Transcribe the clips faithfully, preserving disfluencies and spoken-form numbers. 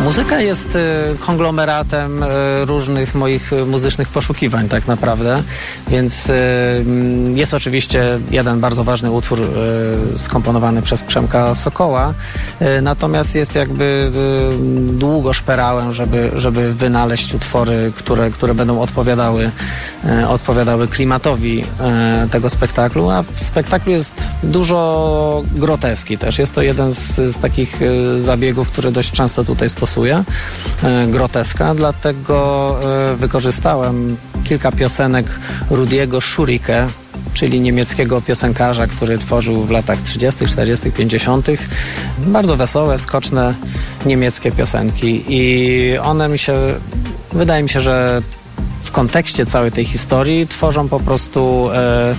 Muzyka jest konglomeratem różnych moich muzycznych poszukiwań tak naprawdę, więc jest oczywiście jeden bardzo ważny utwór skomponowany przez Przemka Sokoła, natomiast jest jakby długo szperałem, żeby, żeby wynaleźć utwory, które, które będą odpowiadały, odpowiadały klimatowi tego spektaklu, a w spektaklu jest dużo groteski też. Jest to jeden z, z takich zabiegów, które dość często tutaj stosuję, groteska, dlatego wykorzystałem kilka piosenek Rudiego Schurike, czyli niemieckiego piosenkarza, który tworzył w latach trzydziestych, czterdziestych, pięćdziesiątych bardzo wesołe, skoczne niemieckie piosenki i one mi się, wydaje mi się, że w kontekście całej tej historii tworzą po prostu e,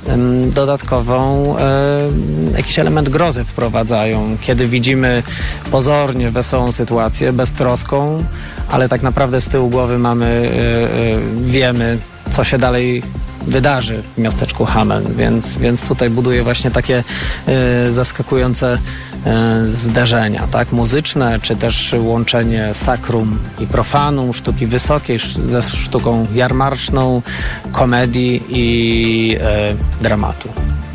dodatkową, e, jakiś element grozy wprowadzają, kiedy widzimy pozornie wesołą sytuację, beztroską, ale tak naprawdę z tyłu głowy mamy, e, e, wiemy, co się dalej wydarzy w miasteczku Hameln, więc, więc tutaj buduje właśnie takie e, zaskakujące e, zderzenia, tak, muzyczne, czy też łączenie sakrum i profanum, sztuki wysokiej ze sztuką jarmarczną, komedii i e, dramatu.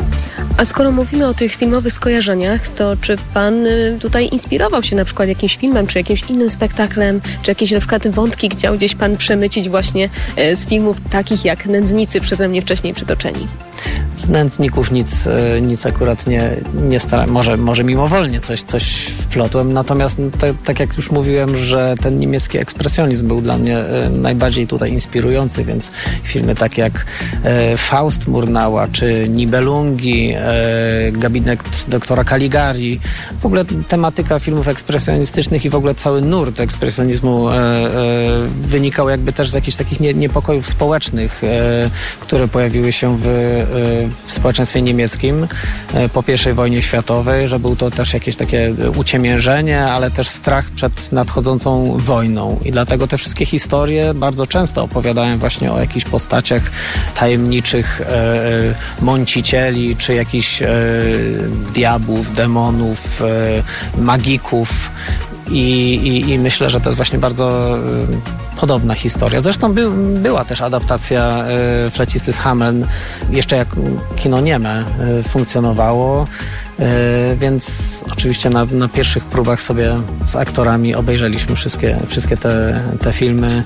A skoro mówimy o tych filmowych skojarzeniach, to czy pan y, tutaj inspirował się na przykład jakimś filmem, czy jakimś innym spektaklem, czy jakieś na przykład wątki chciał gdzieś pan przemycić właśnie y, z filmów takich jak Nędznicy przeze mnie wcześniej przytoczeni? Z Nędzników nic, nic akurat nie, nie starałem. Może, może mimowolnie coś, coś wplotłem, natomiast te, tak jak już mówiłem, że ten niemiecki ekspresjonizm był dla mnie najbardziej tutaj inspirujący, więc filmy takie jak e, Faust Murnała, czy Nibelungi, e, Gabinet doktora Caligari, w ogóle tematyka filmów ekspresjonistycznych i w ogóle cały nurt ekspresjonizmu e, e, wynikał jakby też z jakichś takich nie, niepokojów społecznych, e, które pojawiły się w w społeczeństwie niemieckim po pierwszej wojnie światowej, że był to też jakieś takie uciemiężenie, ale też strach przed nadchodzącą wojną i dlatego te wszystkie historie bardzo często opowiadają właśnie o jakichś postaciach tajemniczych e, mącicieli, czy jakichś e, diabłów, demonów, e, magików. I, i, I myślę, że to jest właśnie bardzo y, podobna historia. Zresztą by, była też adaptacja y, Flecisty z Hameln, jeszcze jak kino nieme y, funkcjonowało, y, więc oczywiście na, na pierwszych próbach sobie z aktorami obejrzeliśmy wszystkie, wszystkie te, te filmy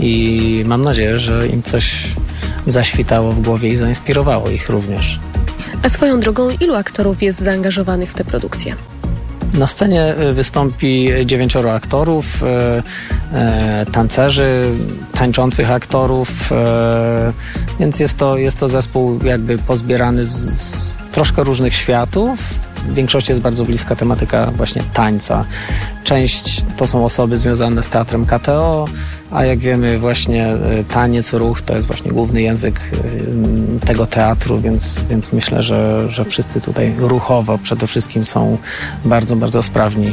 i mam nadzieję, że im coś zaświtało w głowie i zainspirowało ich również. A swoją drogą, ilu aktorów jest zaangażowanych w tę produkcję? Na scenie wystąpi dziewięcioro aktorów, e, e, tancerzy, tańczących aktorów, e, więc jest to, jest to zespół jakby pozbierany z, z troszkę różnych światów. W większości jest bardzo bliska tematyka właśnie tańca. Część to są osoby związane z teatrem K T O, a jak wiemy właśnie taniec, ruch to jest właśnie główny język tego teatru, więc, więc myślę, że, że wszyscy tutaj ruchowo przede wszystkim są bardzo, bardzo sprawni.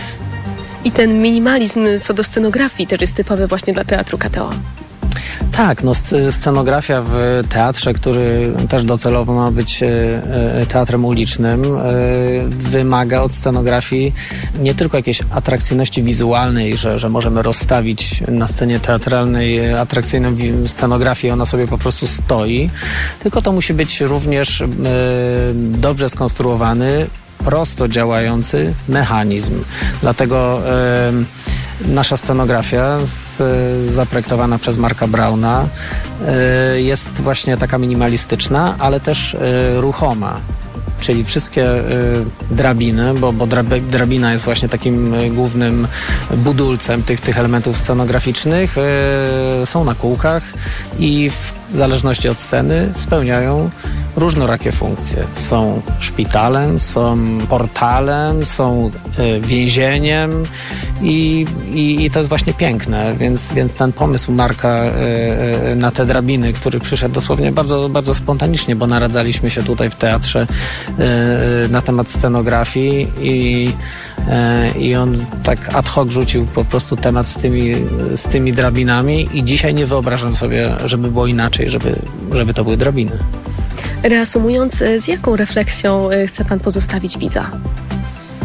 I ten minimalizm co do scenografii też jest typowy właśnie dla teatru K T O. Tak, no scenografia w teatrze, który też docelowo ma być teatrem ulicznym, wymaga od scenografii nie tylko jakiejś atrakcyjności wizualnej, że, że możemy rozstawić na scenie teatralnej atrakcyjną scenografię, ona sobie po prostu stoi, tylko to musi być również dobrze skonstruowany, prosto działający mechanizm. Dlatego e, nasza scenografia z, zaprojektowana przez Marka Brauna e, jest właśnie taka minimalistyczna, ale też e, ruchoma. Czyli wszystkie y, drabiny, bo, bo drabina jest właśnie takim y, głównym budulcem tych, tych elementów scenograficznych, y, są na kółkach i w zależności od sceny spełniają różnorakie funkcje. Są szpitalem, są portalem, są y, więzieniem i, i, i to jest właśnie piękne, więc, więc ten pomysł Marka y, y, na te drabiny, który przyszedł dosłownie bardzo, bardzo spontanicznie, bo naradzaliśmy się tutaj w teatrze y, na temat scenografii i, y, i on tak ad hoc rzucił po prostu temat z tymi, z tymi drabinami i dzisiaj nie wyobrażam sobie, żeby było inaczej, żeby, żeby to były drabiny. Reasumując, z jaką refleksją chce pan pozostawić widza?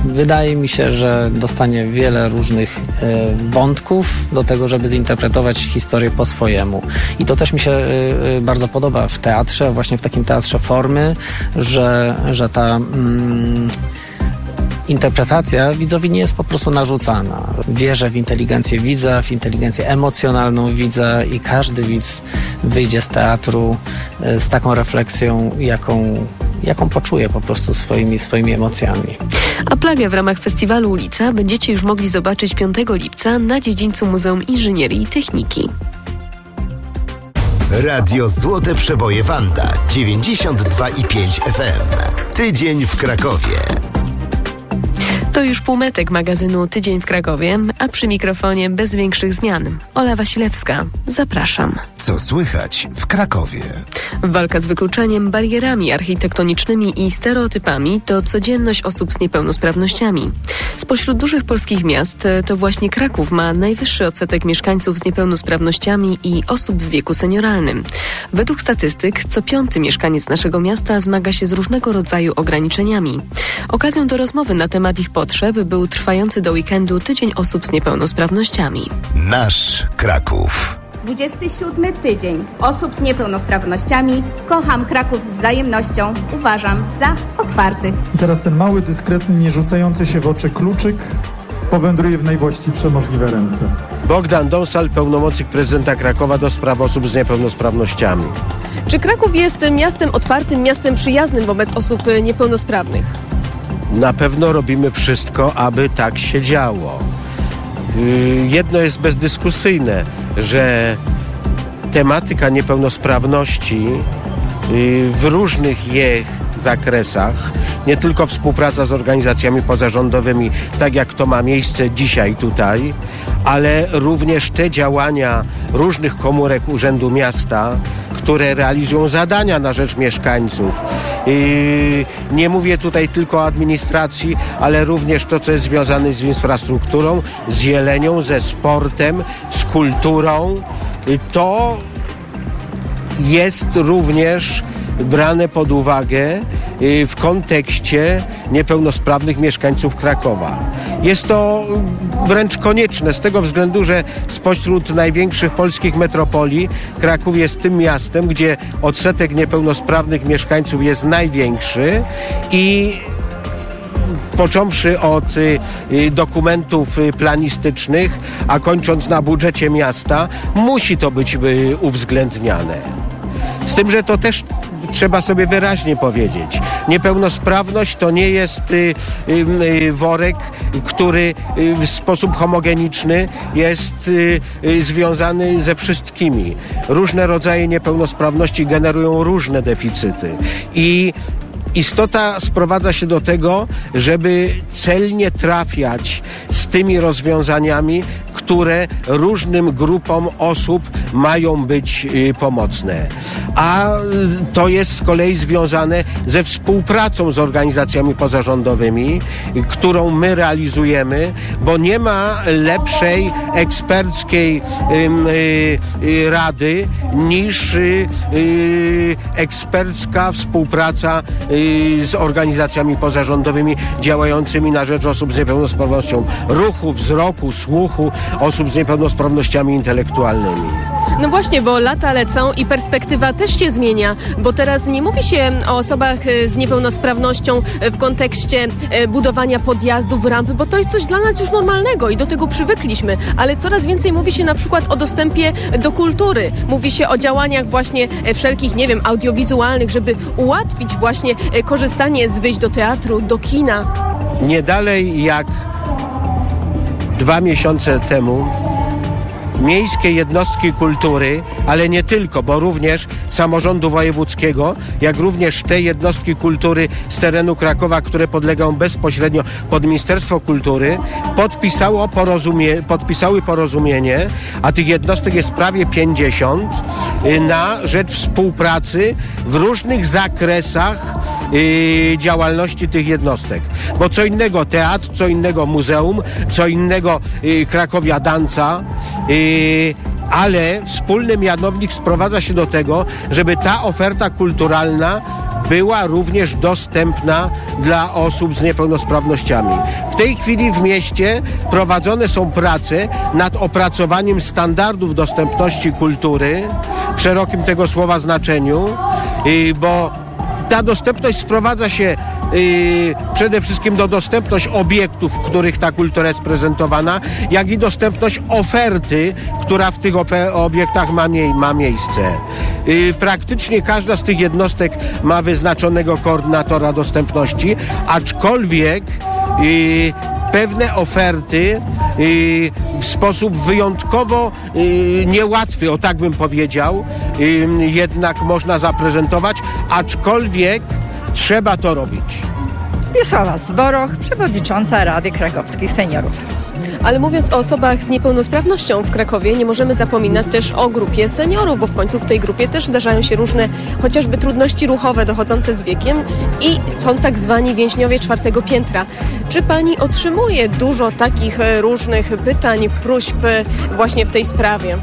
wydaje mi się, że dostanie wiele różnych e, wątków do tego, żeby zinterpretować historię po swojemu. I to też mi się e, bardzo podoba w teatrze, właśnie w takim teatrze formy, że, że ta mm, interpretacja widzowi nie jest po prostu narzucana. Wierzę w inteligencję widza, w inteligencję emocjonalną widza i każdy widz wyjdzie z teatru e, z taką refleksją, jaką jaką poczuje po prostu swoimi, swoimi emocjami. A Plagę w ramach festiwalu Ulica będziecie już mogli zobaczyć piątego lipca na dziedzińcu Muzeum Inżynierii i Techniki. Radio Złote Przeboje Wanda dziewięćdziesiąt dwa i pięć F M. Tydzień w Krakowie. To już półmetek magazynu Tydzień w Krakowie, a przy mikrofonie bez większych zmian Ola Wasilewska. Zapraszam. Co słychać w Krakowie? Walka z wykluczeniem, barierami architektonicznymi i stereotypami to codzienność osób z niepełnosprawnościami. Spośród dużych polskich miast to właśnie Kraków ma najwyższy odsetek mieszkańców z niepełnosprawnościami i osób w wieku senioralnym. Według statystyk co piąty mieszkaniec naszego miasta zmaga się z różnego rodzaju ograniczeniami. Okazją do rozmowy na temat ich potrzeb był trwający do weekendu Tydzień Osób z Niepełnosprawnościami. Nasz Kraków. dwudziesty siódmy tydzień osób z niepełnosprawnościami. Kocham Kraków z wzajemnością. Uważam za otwarty. I teraz ten mały, dyskretny, nie rzucający się w oczy kluczyk powędruje w najwłaściwsze możliwe ręce. Bogdan Dąsal, pełnomocnik prezydenta Krakowa do spraw osób z niepełnosprawnościami. Czy Kraków jest miastem otwartym, miastem przyjaznym wobec osób niepełnosprawnych? Na pewno robimy wszystko, aby tak się działo. Jedno jest bezdyskusyjne, że tematyka niepełnosprawności w różnych jej zakresach, nie tylko współpraca z organizacjami pozarządowymi, tak jak to ma miejsce dzisiaj tutaj, ale również te działania różnych komórek Urzędu Miasta, które realizują zadania na rzecz mieszkańców. Nie mówię tutaj tylko o administracji, ale również to, co jest związane z infrastrukturą, z zielenią, ze sportem, z kulturą. To jest również brane pod uwagę w kontekście niepełnosprawnych mieszkańców Krakowa. Jest to wręcz konieczne z tego względu, że spośród największych polskich metropolii Kraków jest tym miastem, gdzie odsetek niepełnosprawnych mieszkańców jest największy i począwszy od y, y, dokumentów y, planistycznych, a kończąc na budżecie miasta, musi to być y, uwzględniane. Z tym, że to też trzeba sobie wyraźnie powiedzieć. Niepełnosprawność to nie jest y, y, y, worek, który y, w sposób homogeniczny jest y, y, związany ze wszystkimi. Różne rodzaje niepełnosprawności generują różne deficyty. I istota sprowadza się do tego, żeby celnie trafiać z tymi rozwiązaniami, które różnym grupom osób mają być y, pomocne. A to jest z kolei związane ze współpracą z organizacjami pozarządowymi, y, którą my realizujemy, bo nie ma lepszej eksperckiej y, y, y, rady niż y, y, ekspercka współpraca y, z organizacjami pozarządowymi działającymi na rzecz osób z niepełnosprawnością ruchu, wzroku, słuchu, osób z niepełnosprawnościami intelektualnymi. No właśnie, bo lata lecą i perspektywa też się zmienia, bo teraz nie mówi się o osobach z niepełnosprawnością w kontekście budowania podjazdów, ramp, bo to jest coś dla nas już normalnego i do tego przywykliśmy, ale coraz więcej mówi się na przykład o dostępie do kultury. Mówi się o działaniach właśnie wszelkich, nie wiem, audiowizualnych, żeby ułatwić właśnie korzystanie z wyjść do teatru, do kina. Nie dalej jak dwa miesiące temu miejskie jednostki kultury, ale nie tylko, bo również samorządu wojewódzkiego, jak również te jednostki kultury z terenu Krakowa, które podlegają bezpośrednio pod Ministerstwo Kultury, podpisało porozumie, podpisały porozumienie, a tych jednostek jest prawie pięćdziesiąt, na rzecz współpracy w różnych zakresach Yy, działalności tych jednostek. Bo co innego teatr, co innego muzeum, co innego yy, Krakowia Danca, yy, ale wspólny mianownik sprowadza się do tego, żeby ta oferta kulturalna była również dostępna dla osób z niepełnosprawnościami. W tej chwili w mieście prowadzone są prace nad opracowaniem standardów dostępności kultury w szerokim tego słowa znaczeniu, bo ta dostępność sprowadza się Yy, przede wszystkim do dostępność obiektów, w których ta kultura jest prezentowana, jak i dostępność oferty, która w tych op- obiektach ma, mie- ma miejsce. Yy, praktycznie każda z tych jednostek ma wyznaczonego koordynatora dostępności, aczkolwiek yy, pewne oferty yy, w sposób wyjątkowo yy, niełatwy, o tak bym powiedział, yy, jednak można zaprezentować, aczkolwiek trzeba to robić. Wiesława Zboroch, przewodnicząca Rady Krakowskich Seniorów. Ale mówiąc o osobach z niepełnosprawnością w Krakowie, nie możemy zapominać też o grupie seniorów, bo w końcu w tej grupie też zdarzają się różne chociażby trudności ruchowe dochodzące z wiekiem i są tak zwani więźniowie czwartego piętra. Czy pani otrzymuje dużo takich różnych pytań, próśb właśnie w tej sprawie?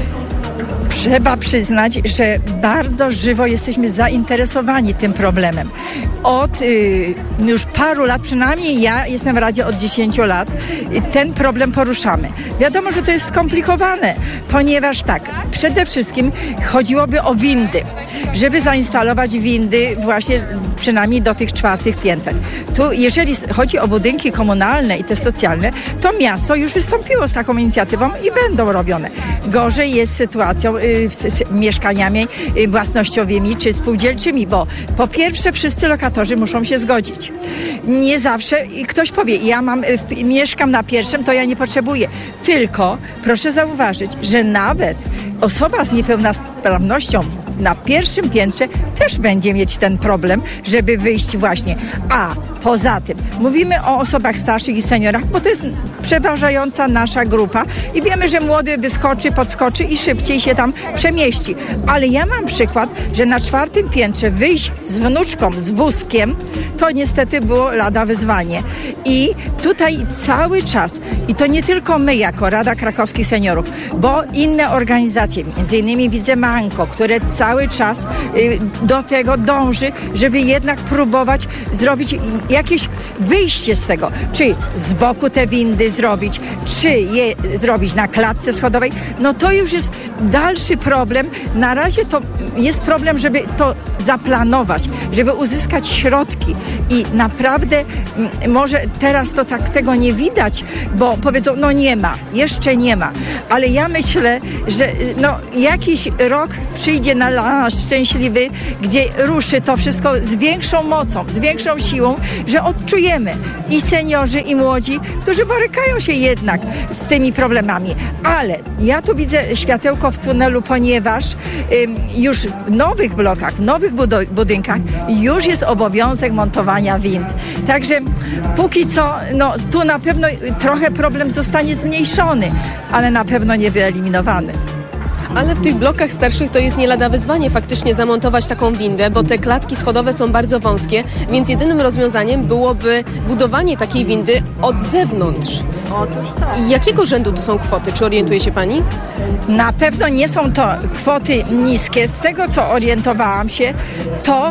Trzeba przyznać, że bardzo żywo jesteśmy zainteresowani tym problemem. Od y, już paru lat, przynajmniej ja jestem w Radzie od dziesięciu lat, y, ten problem poruszamy. Wiadomo, że to jest skomplikowane, ponieważ tak, przede wszystkim chodziłoby o windy, żeby zainstalować windy właśnie przynajmniej do tych czwartych pięter. Tu, jeżeli chodzi o budynki komunalne i te socjalne, to miasto już wystąpiło z taką inicjatywą i będą robione. Gorzej jest z sytuacją y, z, z mieszkaniami y, własnościowymi czy spółdzielczymi, bo po pierwsze wszyscy lokatorzy muszą się zgodzić. Nie zawsze i ktoś powie, ja mam, y, mieszkam na pierwszym, to ja nie potrzebuję. Tylko proszę zauważyć, że nawet osoba z niepełnosprawnością na pierwszym piętrze też będzie mieć ten problem, żeby wyjść właśnie. A poza tym mówimy o osobach starszych i seniorach, bo to jest przeważająca nasza grupa i wiemy, że młody wyskoczy, podskoczy i szybciej się tam przemieści. Ale ja mam przykład, że na czwartym piętrze wyjść z wnuczką, z wózkiem, to niestety było lada wyzwanie. I tutaj cały czas, i to nie tylko my jako Rada Krakowskich Seniorów, bo inne organizacje, między innymi widzę Manko, które cały czas y, do tego dąży, żeby jednak próbować zrobić jakieś wyjście z tego. Czy z boku te windy zrobić, czy je zrobić na klatce schodowej, no to już jest dalszy problem. Na razie to jest problem, żeby to zaplanować, żeby uzyskać środki i naprawdę m, może teraz to tak tego nie widać, bo powiedzą, no nie ma, jeszcze nie ma, ale ja myślę, że no jakiś rok przyjdzie na nas szczęśliwy, gdzie ruszy to wszystko z większą mocą, z większą siłą, że odczujemy i seniorzy, i młodzi, którzy borykają się jednak z tymi problemami. Ale ja tu widzę światełko w tunelu, ponieważ ym, już w nowych blokach, w nowych budo- budynkach już jest obowiązek montowania wind. Także póki co, no tu na pewno trochę problem zostanie zmniejszony, ale na pewno nie wyeliminowany. Ale w tych blokach starszych to jest nie lada wyzwanie faktycznie zamontować taką windę, bo te klatki schodowe są bardzo wąskie, więc jedynym rozwiązaniem byłoby budowanie takiej windy od zewnątrz. Otóż tak. I jakiego rzędu to są kwoty? Czy orientuje się pani? Na pewno nie są to kwoty niskie. Z tego, co orientowałam się, to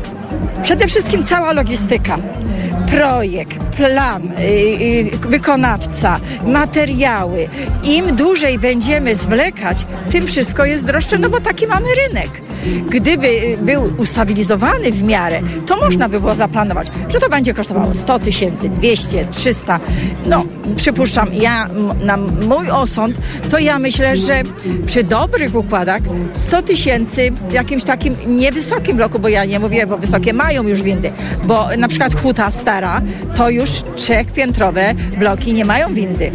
przede wszystkim cała logistyka. Projekt, plan, yy, wykonawca, materiały. Im dłużej będziemy zwlekać, tym wszystko jest droższe, no bo taki mamy rynek. Gdyby był ustabilizowany w miarę, to można by było zaplanować, że to będzie kosztowało sto tysięcy, dwieście, trzysta. No, przypuszczam, ja na mój osąd, to ja myślę, że przy dobrych układach sto tysięcy w jakimś takim niewysokim bloku, bo ja nie mówię, bo wysokie mają już windy, bo na przykład Huta Stara to już trzechpiętrowe bloki nie mają windy,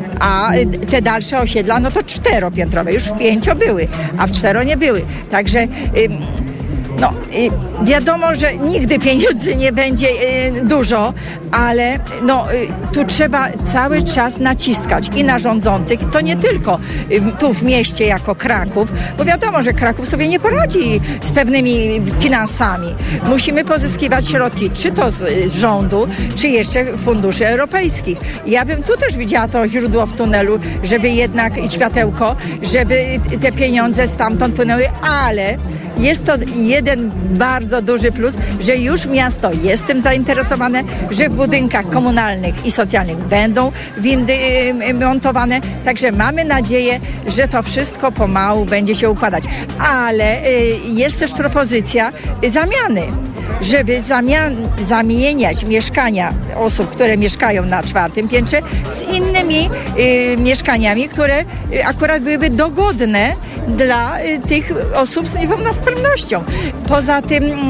a te dalsze osiedla, no to czteropiętrowe, już w pięcio były, a w cztero nie były. Także No, y, wiadomo, że nigdy pieniędzy nie będzie y, dużo, ale no, y, tu trzeba cały czas naciskać i na rządzących, to nie tylko y, tu w mieście jako Kraków, bo wiadomo, że Kraków sobie nie poradzi z pewnymi finansami. Musimy pozyskiwać środki, czy to z, z rządu, czy jeszcze funduszy europejskich. Ja bym tu też widziała to źródło w tunelu, żeby jednak światełko, żeby te pieniądze stamtąd płynęły, ale jest to jeden bardzo duży plus, że już miasto jest tym zainteresowane, że w budynkach komunalnych i socjalnych będą windy montowane, także mamy nadzieję, że to wszystko pomału będzie się układać. Ale jest też propozycja zamiany, żeby zamian, zamieniać mieszkania osób, które mieszkają na czwartym piętrze z innymi y, mieszkaniami, które y, akurat byłyby dogodne dla y, tych osób z niepełnosprawnością. Poza tym y,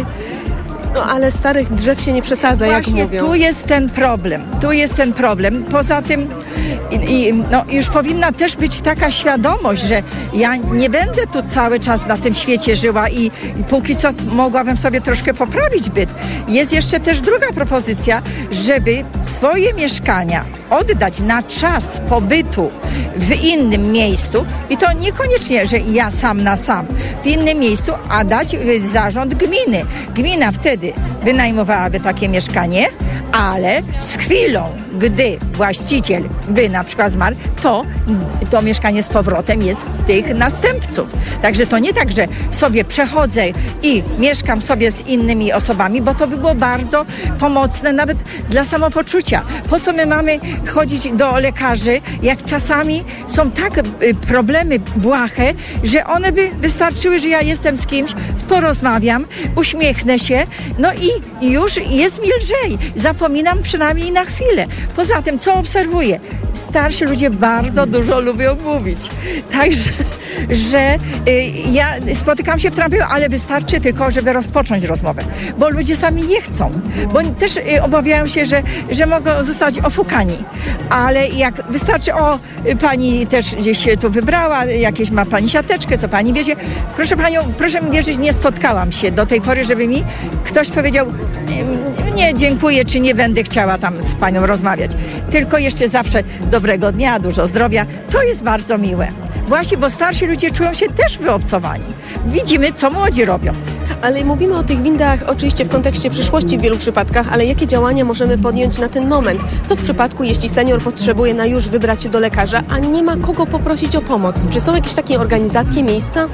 No ale starych drzew się nie przesadza, jak właśnie mówią. tu jest ten problem. Tu jest ten problem. Poza tym i, i, no, już powinna też być taka świadomość, że ja nie będę tu cały czas na tym świecie żyła i, i póki co mogłabym sobie troszkę poprawić byt. Jest jeszcze też druga propozycja, żeby swoje mieszkania oddać na czas pobytu w innym miejscu i to niekoniecznie, że ja sam na sam w innym miejscu, a dać w zarząd gminy. Gmina wtedy wynajmowałaby takie mieszkanie, ale z chwilą, gdy właściciel by na przykład zmarł, to to mieszkanie z powrotem jest tych następców. Także to nie tak, że sobie przechodzę i mieszkam sobie z innymi osobami, bo to by było bardzo pomocne nawet dla samopoczucia. Po co my mamy chodzić do lekarzy, jak czasami są tak problemy błahe, że one by wystarczyły, że ja jestem z kimś, porozmawiam, uśmiechnę się, no i już jest mi lżej. Zapominam przynajmniej na chwilę. Poza tym, co obserwuję? Starsi ludzie bardzo dużo lubią mówić. Także, że y, ja spotykam się w tramwaju, ale wystarczy tylko, żeby rozpocząć rozmowę. Bo ludzie sami nie chcą. Bo też y, obawiają się, że, że mogą zostać ofukani. Ale jak wystarczy, o, y, pani też gdzieś się tu wybrała, jakieś ma pani siateczkę, co pani wiezie. Proszę panią, proszę mi wierzyć, nie spotkałam się do tej pory, żeby mi ktoś powiedział, nie, dziękuję, czy nie będę chciała tam z panią rozmawiać. Tylko jeszcze zawsze dobrego dnia, dużo zdrowia. To jest bardzo miłe. Właśnie, bo starsi ludzie czują się też wyobcowani. Widzimy, co młodzi robią. Ale mówimy o tych windach oczywiście w kontekście przyszłości w wielu przypadkach, ale jakie działania możemy podjąć na ten moment? Co w przypadku, jeśli senior potrzebuje na już wybrać się do lekarza, a nie ma kogo poprosić o pomoc? Czy są jakieś takie organizacje, miejsca?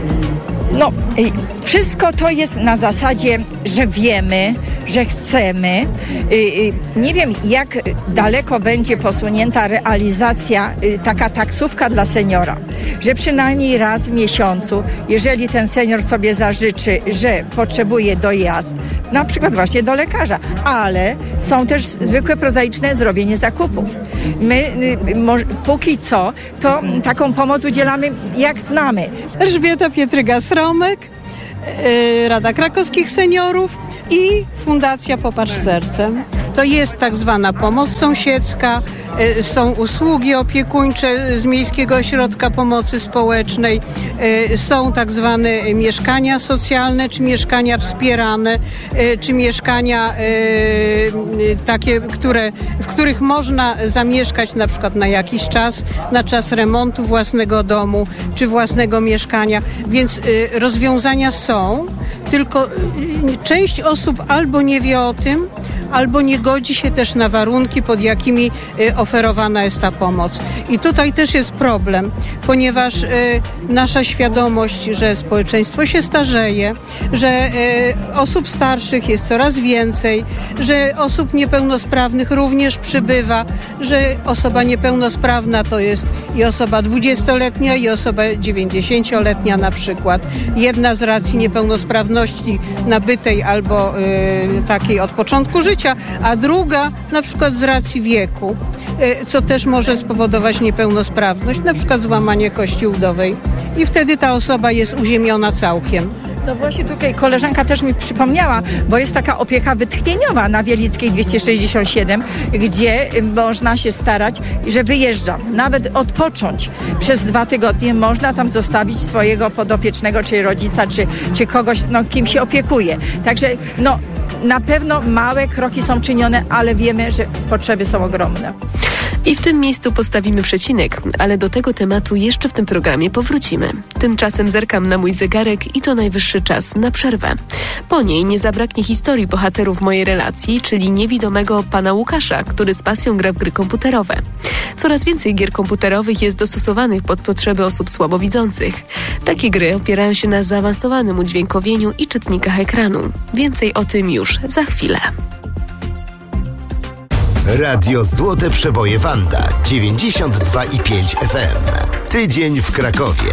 No, wszystko to jest na zasadzie, że wiemy, że chcemy. Nie wiem, jak daleko będzie posunięta realizacja, taka taksówka dla seniora, że przynajmniej raz w miesiącu, jeżeli ten senior sobie zażyczy, że potrzebuje dojazd, na przykład właśnie do lekarza, ale są też zwykłe, prozaiczne zrobienie zakupów. My póki co, to taką pomoc udzielamy, jak znamy. Elżbieta Pietryga-Sromek, Rada Krakowskich Seniorów i Fundacja Popatrz Sercem. To jest tak zwana pomoc sąsiedzka, są usługi opiekuńcze z Miejskiego Ośrodka Pomocy Społecznej, są tak zwane mieszkania socjalne, czy mieszkania wspierane, czy mieszkania takie, które, w których można zamieszkać na przykład na jakiś czas, na czas remontu własnego domu, czy własnego mieszkania, więc rozwiązania są, tylko część osób albo nie wie o tym, albo nie godzi się też na warunki, pod jakimi y, oferowana jest ta pomoc. I tutaj też jest problem, ponieważ y, nasza świadomość, że społeczeństwo się starzeje, że y, osób starszych jest coraz więcej, że osób niepełnosprawnych również przybywa, że osoba niepełnosprawna to jest i osoba dwudziestoletnia, i osoba dziewięćdziesięcioletnia na przykład. Jedna z racji niepełnosprawności nabytej albo y, takiej od początku życia, a druga na przykład z racji wieku, co też może spowodować niepełnosprawność, na przykład złamanie kości udowej i wtedy ta osoba jest uziemiona całkiem. No właśnie tutaj koleżanka też mi przypomniała, bo jest taka opieka wytchnieniowa na Wielickiej dwieście sześćdziesiąt siedem, gdzie można się starać, że wyjeżdżam, nawet odpocząć przez dwa tygodnie, można tam zostawić swojego podopiecznego, czy rodzica, czy, czy kogoś, no, kim się opiekuje. Także no, na pewno małe kroki są czynione, ale wiemy, że potrzeby są ogromne. I w tym miejscu postawimy przecinek, ale do tego tematu jeszcze w tym programie powrócimy. Tymczasem zerkam na mój zegarek i to najwyższy czas na przerwę. Po niej nie zabraknie historii bohaterów mojej relacji, czyli niewidomego pana Łukasza, który z pasją gra w gry komputerowe. Coraz więcej gier komputerowych jest dostosowanych pod potrzeby osób słabowidzących. Takie gry opierają się na zaawansowanym udźwiękowieniu i czytnikach ekranu. Więcej o tym już za chwilę. Radio Złote Przeboje Wanda dziewięćdziesiąt dwa i pięć F M. Tydzień w Krakowie.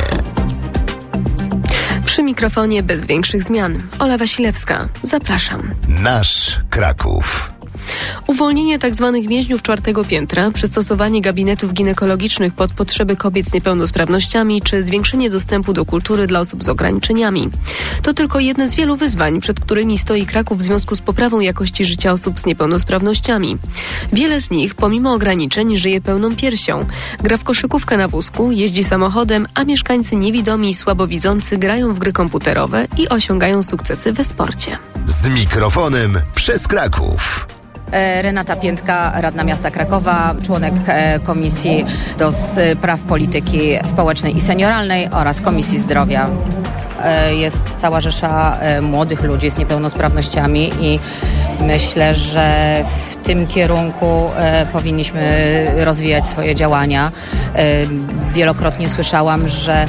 Przy mikrofonie bez większych zmian. Ola Wasilewska. Zapraszam. Nasz Kraków. Uwolnienie tzw. więźniów czwartego piętra, przystosowanie gabinetów ginekologicznych pod potrzeby kobiet z niepełnosprawnościami czy zwiększenie dostępu do kultury dla osób z ograniczeniami. To tylko jedne z wielu wyzwań, przed którymi stoi Kraków w związku z poprawą jakości życia osób z niepełnosprawnościami. Wiele z nich, pomimo ograniczeń, żyje pełną piersią. Gra w koszykówkę na wózku, jeździ samochodem, a mieszkańcy niewidomi i słabowidzący grają w gry komputerowe i osiągają sukcesy we sporcie. Z mikrofonem przez Kraków. Renata Piętka, radna miasta Krakowa, członek Komisji do Spraw Polityki Społecznej i Senioralnej oraz Komisji Zdrowia. Jest cała rzesza młodych ludzi z niepełnosprawnościami i myślę, że w tym kierunku powinniśmy rozwijać swoje działania. Wielokrotnie słyszałam, że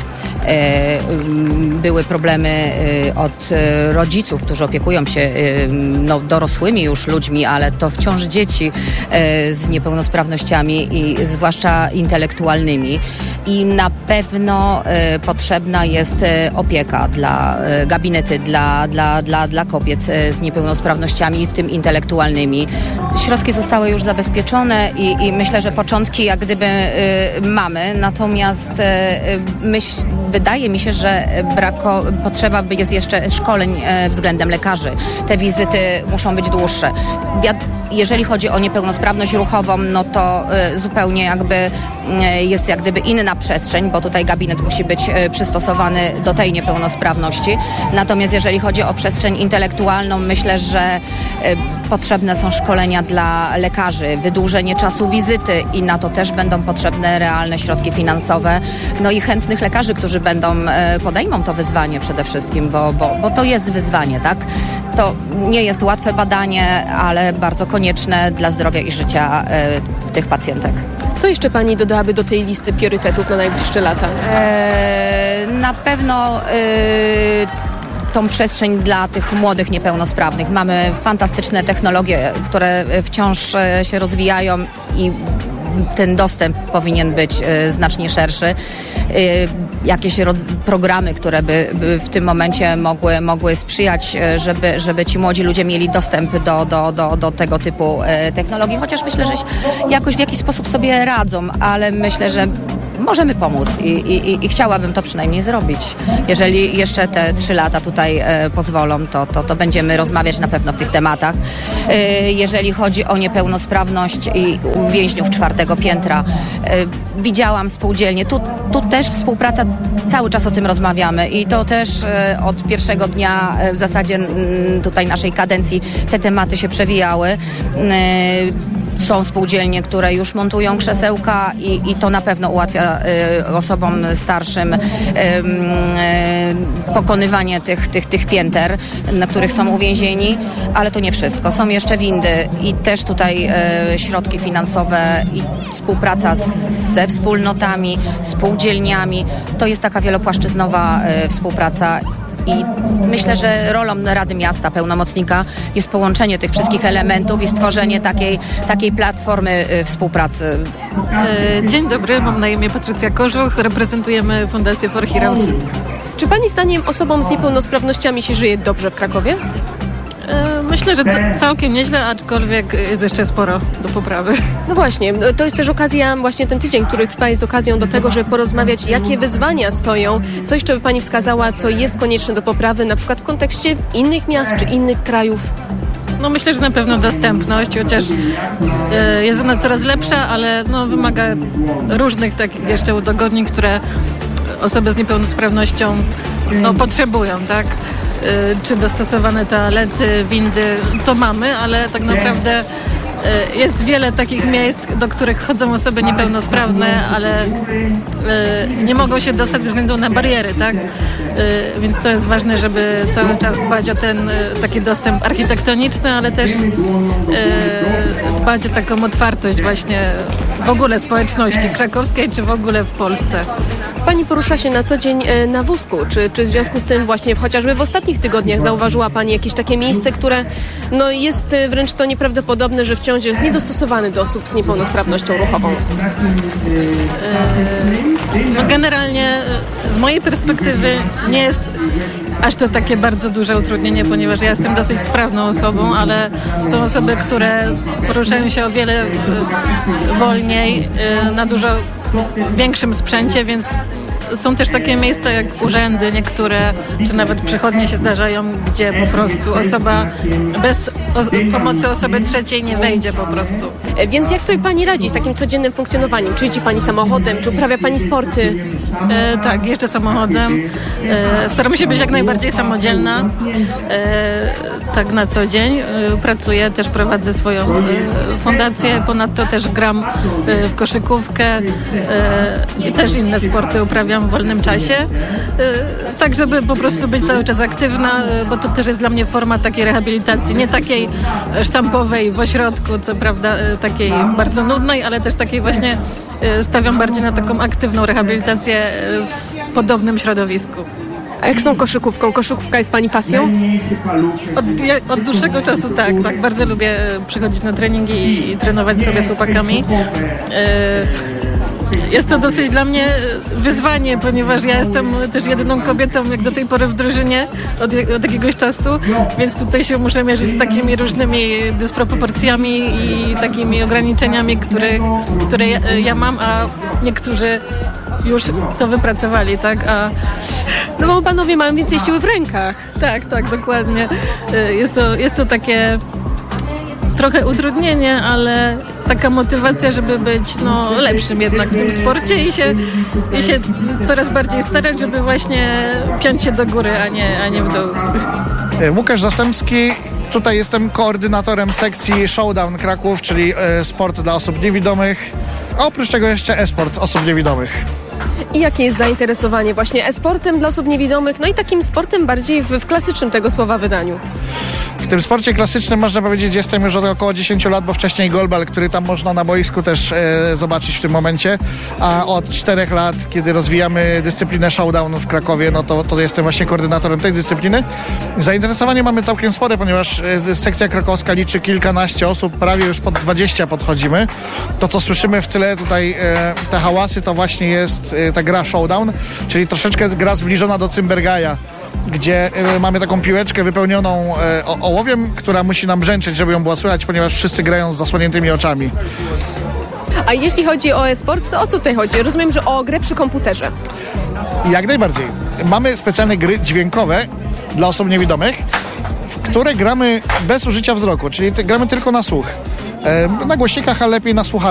były problemy od rodziców, którzy opiekują się no, dorosłymi już ludźmi, ale to wciąż dzieci z niepełnosprawnościami i zwłaszcza intelektualnymi. I na pewno potrzebna jest opieka dla gabinety dla, dla, dla, dla kobiet z niepełnosprawnościami, w tym intelektualnymi. Środki zostały już zabezpieczone i, i myślę, że początki jak gdyby mamy, natomiast myśl, wydaje mi się, że brako, potrzeba jest jeszcze szkoleń względem lekarzy. Te wizyty muszą być dłuższe. Jeżeli chodzi o niepełnosprawność ruchową, no to zupełnie jakby jest jak gdyby inna przestrzeń, bo tutaj gabinet musi być przystosowany do tej niepełnosprawności. Natomiast jeżeli chodzi o przestrzeń intelektualną, myślę, że potrzebne są szkolenia dla lekarzy, wydłużenie czasu wizyty i na to też będą potrzebne realne środki finansowe. No i chętnych lekarzy, którzy będą, podejmą to wyzwanie przede wszystkim, bo, bo, bo to jest wyzwanie, tak? To nie jest łatwe badanie, ale bardzo konieczne dla zdrowia i życia y, tych pacjentek. Co jeszcze Pani dodałaby do tej listy priorytetów na najbliższe lata? E, na pewno y, tą przestrzeń dla tych młodych niepełnosprawnych. Mamy fantastyczne technologie, które wciąż się rozwijają i ten dostęp powinien być y, znacznie szerszy. Y, jakieś roz, programy, które by, by w tym momencie mogły, mogły sprzyjać, y, żeby, żeby ci młodzi ludzie mieli dostęp do, do, do, do tego typu y, technologii. Chociaż myślę, że jakoś w jakiś sposób sobie radzą, ale myślę, że możemy pomóc i, i, i chciałabym to przynajmniej zrobić. Jeżeli jeszcze te trzy lata tutaj e, pozwolą, to, to, to będziemy rozmawiać na pewno w tych tematach. E, jeżeli chodzi o niepełnosprawność i więźniów czwartego piętra, e, widziałam spółdzielnie. Tu, tu też współpraca, cały czas o tym rozmawiamy i to też e, od pierwszego dnia e, w zasadzie m, tutaj naszej kadencji te tematy się przewijały. E, Są spółdzielnie, które już montują krzesełka i, i to na pewno ułatwia y, osobom starszym y, y, pokonywanie tych, tych, tych pięter, na których są uwięzieni, ale to nie wszystko. Są jeszcze windy i też tutaj y, środki finansowe i współpraca z, ze wspólnotami, spółdzielniami. To jest taka wielopłaszczyznowa y, współpraca. I myślę, że rolą Rady Miasta, pełnomocnika jest połączenie tych wszystkich elementów i stworzenie takiej, takiej platformy y, współpracy. Dzień dobry, mam na imię Patrycja Kożuch, reprezentujemy Fundację For Heroes. Czy Pani zdaniem osobom z niepełnosprawnościami się żyje dobrze w Krakowie? myślę, że c- całkiem nieźle, aczkolwiek jest jeszcze sporo do poprawy. No właśnie, no to jest też okazja, właśnie ten tydzień, który trwa, jest okazją do tego, żeby porozmawiać, jakie wyzwania stoją, co jeszcze by Pani wskazała, co jest konieczne do poprawy, na przykład w kontekście innych miast czy innych krajów. No myślę, że na pewno dostępność, chociaż e, jest ona coraz lepsza, ale no, wymaga różnych takich jeszcze udogodnień, które osoby z niepełnosprawnością no, potrzebują, tak? E, czy dostosowane toalety, windy, to mamy, ale tak naprawdę e, jest wiele takich miejsc, do których chodzą osoby niepełnosprawne, ale e, nie mogą się dostać ze względu na bariery, tak? E, więc to jest ważne, żeby cały czas dbać o ten e, taki dostęp architektoniczny, ale też e, dbać o taką otwartość właśnie w ogóle społeczności krakowskiej, czy w ogóle w Polsce. Pani porusza się na co dzień e, na wózku. Czy, czy w związku z tym właśnie chociażby w ostatnich tygodniach zauważyła Pani jakieś takie miejsce, które no, jest e, wręcz to nieprawdopodobne, że wciąż jest niedostosowany do osób z niepełnosprawnością ruchową? No generalnie z mojej perspektywy nie jest aż to takie bardzo duże utrudnienie, ponieważ ja jestem dosyć sprawną osobą, ale są osoby, które poruszają się o wiele e, wolniej, e, na dużo większym sprzęcie, więc są też takie miejsca jak urzędy niektóre, czy nawet przychodnie się zdarzają, gdzie po prostu osoba bez o- pomocy osoby trzeciej nie wejdzie po prostu. E, Więc jak sobie Pani radzi z takim codziennym funkcjonowaniem? Czy jeździ Pani samochodem, czy uprawia Pani sporty? E, tak, jeżdżę samochodem. E, staram się być jak najbardziej samodzielna. E, tak na co dzień. E, pracuję, też prowadzę swoją e, fundację. Ponadto też gram e, w koszykówkę e, i też inne sporty uprawiam w wolnym czasie. E, tak, żeby po prostu być cały czas aktywna, e, bo to też jest dla mnie forma takiej rehabilitacji. Nie takiej sztampowej w ośrodku, co prawda e, takiej bardzo nudnej, ale też takiej właśnie e, stawiam bardziej na taką aktywną rehabilitację w podobnym środowisku. A jak z tą koszykówką? Koszykówka jest Pani pasją? Od, ja, od dłuższego czasu tak, tak. Bardzo lubię przychodzić na treningi i, i trenować sobie z chłopakami. E, Jest to dosyć dla mnie wyzwanie, ponieważ ja jestem też jedyną kobietą jak do tej pory w drużynie od, od jakiegoś czasu, więc tutaj się muszę mierzyć z takimi różnymi dysproporcjami i takimi ograniczeniami, które, które ja, ja mam, a niektórzy już to wypracowali, tak? A No bo Panowie mają więcej siły w rękach. tak, tak, dokładnie. Jest to, jest to takie trochę utrudnienie, ale taka motywacja, żeby być no, lepszym jednak w tym sporcie i się, i się coraz bardziej starać, żeby właśnie piąć się do góry, a nie, a nie w dół. Łukasz Zastępski, tutaj jestem koordynatorem sekcji Showdown Kraków, czyli e, sport dla osób niewidomych, a oprócz tego jeszcze e-sport osób niewidomych. I jakie jest zainteresowanie właśnie e-sportem dla osób niewidomych, no i takim sportem bardziej w, w klasycznym tego słowa wydaniu? W tym sporcie klasycznym można powiedzieć, jestem już od około dziesięć lat, bo wcześniej golbal, który tam można na boisku też e, zobaczyć w tym momencie, a od czterech lat, kiedy rozwijamy dyscyplinę Showdown w Krakowie, no to, to jestem właśnie koordynatorem tej dyscypliny. Zainteresowanie mamy całkiem spore, ponieważ e, sekcja krakowska liczy kilkanaście osób, prawie już pod dwadzieścia podchodzimy. To, co słyszymy w tyle tutaj, e, te hałasy, to właśnie jest e, ta gra Showdown, czyli troszeczkę gra zbliżona do Cymbergaja, gdzie y, mamy taką piłeczkę wypełnioną y, o, ołowiem, która musi nam brzęczeć, żeby ją było słychać, ponieważ wszyscy grają z zasłoniętymi oczami. A jeśli chodzi o e-sport, to o co tutaj chodzi? Rozumiem, że o grę przy komputerze. Jak najbardziej. Mamy specjalne gry dźwiękowe dla osób niewidomych, w które gramy bez użycia wzroku, czyli ty, gramy tylko na słuch. E, na głośnikach, a lepiej na słuchawkach.